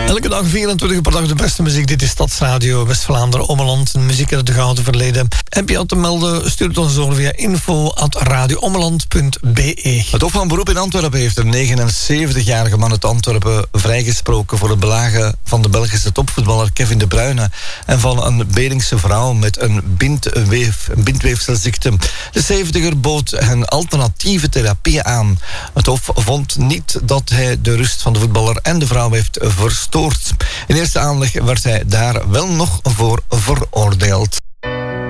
Elke dag 24 per dag de beste muziek. Dit is Stadsradio West-Vlaanderen Ommeland. Muziek uit het gouden verleden. Heb je aan te melden? Stuur het ons door via info@radioommeland.be. Het Hof van Beroep in Antwerpen heeft een 79-jarige man uit Antwerpen vrijgesproken voor het belagen van de Belgische topvoetballer Kevin De Bruyne en van een Belingse vrouw met een bindweefselziekte. De 70er bood hen alternatieve therapie aan. Het Hof vond niet dat hij de rust van de voetballer en de vrouw heeft verstoord. In eerste aanleg werd hij daar wel nog voor veroordeeld.